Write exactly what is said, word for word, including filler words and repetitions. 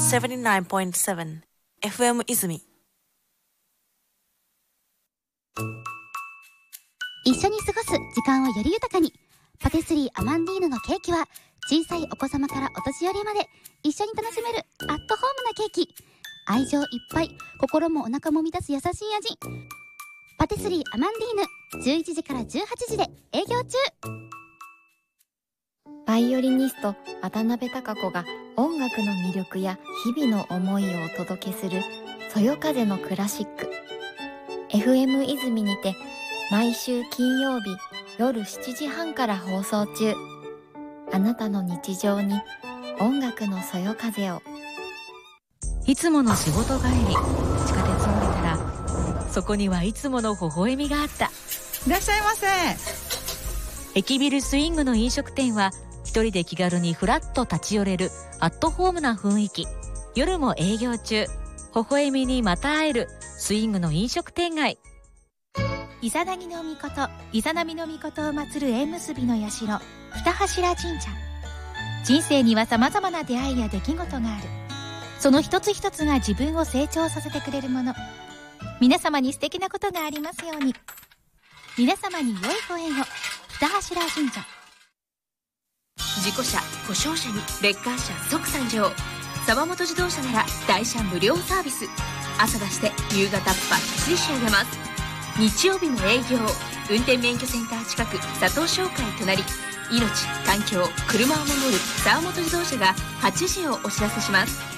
セブンティナインポイントセブン エフエム 泉。 一緒に過ごす時間をより豊かに、パティスリーアマンディーヌのケーキは小さいお子様からお年寄りまで一緒に楽しめるアットホームなケーキ。愛情いっぱい、心もお腹も満たす優しい味。パティスリーアマンディーヌ、じゅういちじからじゅうはちじで営業中。 バイオリニスト渡辺貴子が音楽の魅力や日々の思いをお届けするそよ風のクラシック。 エフエム 泉にて毎週金曜日夜しちじはんから放送中。あなたの日常に音楽のそよ風を。 いつもの仕事帰り、地下鉄を降りたらそこにはいつもの微笑みがあった。 いらっしゃいませ。 駅ビルスイングの飲食店は一人で気軽にフラッと立ち寄れるアットホームな雰囲気。夜も営業中。微笑みにまた会えるスイングの飲食店街。 イザナギの御事、イザナミの御事を祀る縁結びの社、二柱神社。人生には様々な出会いや出来事がある。その一つ一つが自分を成長させてくれるもの。皆様に素敵なことがありますように。皆様に良いご縁を。二柱神社。 事故車、故障車にレッカー車即参上。沢本自動車なら台車無料サービス。朝出して夕方バッチリ仕上げます。日曜日も営業。運転免許センター近く、佐藤商会隣。命、環境、車を守る沢本自動車がはちじをお知らせします。